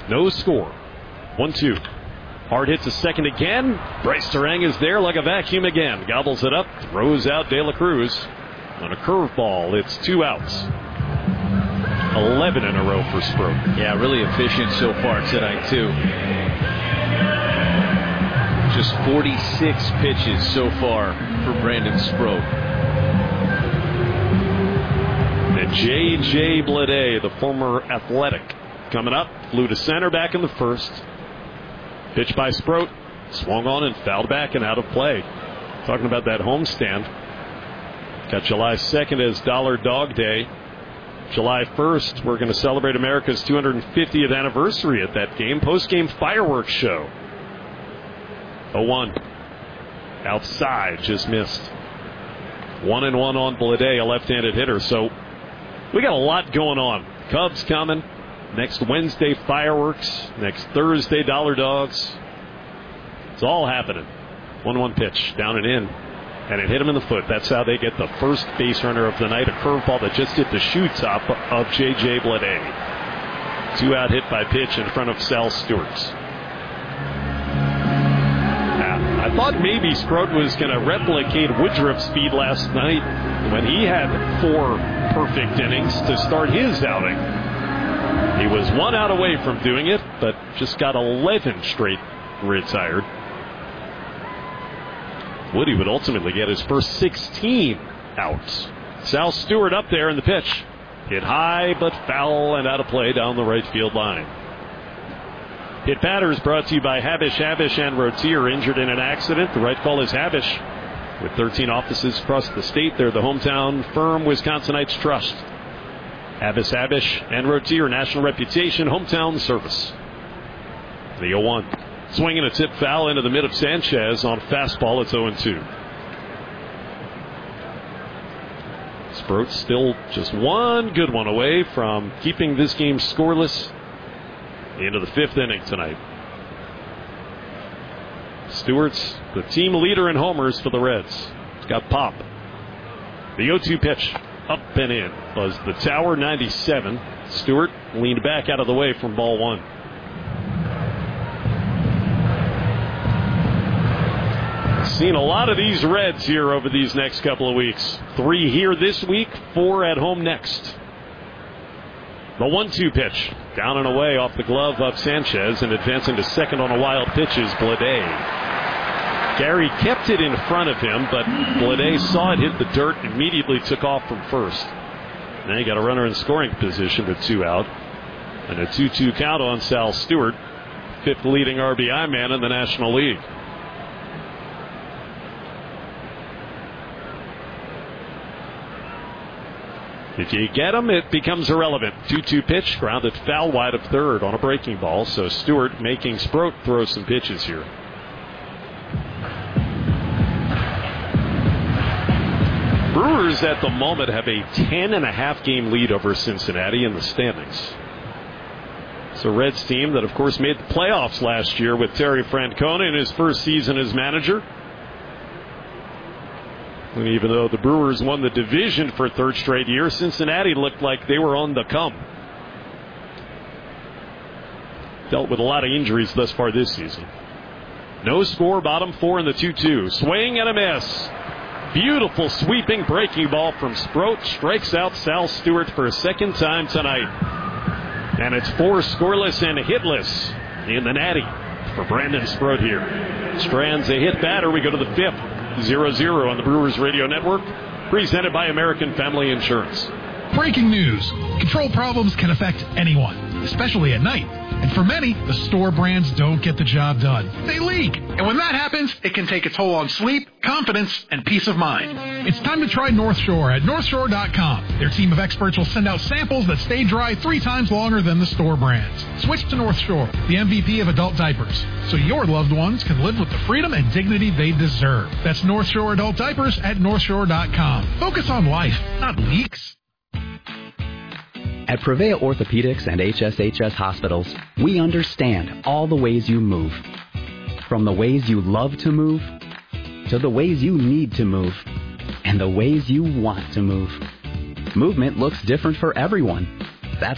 No score. 1-2. Hard hit to second again. Bryce Terang is there like a vacuum again. Gobbles it up, throws out De La Cruz. On a curveball, it's 2 outs. 11 in a row for Sproat. Yeah, really efficient so far tonight, too. Just 46 pitches so far for Brandon Sproat. And J.J. Bleday, the former Athletic, coming up. Flew to center back in the first. Pitch by Sproat. Swung on and fouled back and out of play. Talking about that homestand. Got July 2nd as Dollar Dog Day. July 1st, we're going to celebrate America's 250th anniversary at that game. Post-game fireworks show. 0-1. Outside, just missed. 1-1 on Bleday, a left-handed hitter. So we got a lot going on. Cubs coming. Next Wednesday, fireworks. Next Thursday, Dollar Dogs. It's all happening. 1-1 pitch, down and in. And it hit him in the foot. That's how they get the first base runner of the night. A curveball that just hit the shoe top of J.J. Bleday. 2-out hit by pitch in front of Sal Stewart's. I thought maybe Sproat was going to replicate Woodruff's speed last night when he had 4 perfect innings to start his outing. He was 1 out away from doing it, but just got 11 straight retired. Woody would ultimately get his first 16 outs. Sal Stewart up there in the pitch. Hit high but foul and out of play down the right field line. Hit batters brought to you by Habish and Rotier. Injured in an accident. The right call is Habish. With 13 offices across the state, they're the hometown firm Wisconsinites trust. Habish and Rotier, national reputation, hometown service. The 0-1. Swinging a tip foul into the mid of Sanchez on fastball. It's 0-2. Sproat still just one good one away from keeping this game scoreless into the 5th inning tonight. Stewart's the team leader in homers for the Reds. He's got pop. The 0-2 pitch up and in was the Tower 97. Stewart leaned back out of the way from ball 1. Seen a lot of these Reds here over these next couple of weeks. 3 here this week, 4 at home next. The 1-2 pitch. Down and away off the glove of Sanchez, and advancing to second on a wild pitch is Bleday. Gary kept it in front of him, but Bleday saw it hit the dirt, immediately took off from first. Now you got a runner in scoring position with 2 out. And a 2-2 count on Sal Stewart, 5th leading RBI man in the National League. If you get him, it becomes irrelevant. 2-2 pitch, grounded foul wide of third on a breaking ball. So Stewart making Sproat throw some pitches here. Brewers at the moment have a 10.5 game lead over Cincinnati in the standings. It's a Reds team that, of course, made the playoffs last year with Terry Francona in his first season as manager. And even though the Brewers won the division for 3rd straight year, Cincinnati looked like they were on the come. Dealt with a lot of injuries thus far this season. No score, bottom 4 in the 2-2. Swing and a miss. Beautiful sweeping breaking ball from Sproat. Strikes out Sal Stewart for a second time tonight. And it's 4 scoreless and hitless in the Natty for Brandon Sproat here. Strands a hit batter. We go to the 5th. 0-0 on the Brewers Radio Network, presented by American Family Insurance. Breaking news. Control problems can affect anyone, especially at night. And for many, the store brands don't get the job done. They leak. And when that happens, it can take a toll on sleep, confidence, and peace of mind. It's time to try North Shore at NorthShore.com. Their team of experts will send out samples that stay dry 3 times longer than the store brands. Switch to North Shore, the MVP of adult diapers, so your loved ones can live with the freedom and dignity they deserve. That's North Shore adult diapers at NorthShore.com. Focus on life, not leaks. At Prevea Orthopedics and HSHS Hospitals, we understand all the ways you move. From the ways you love to move, to the ways you need to move, and the ways you want to move. Movement looks different for everyone.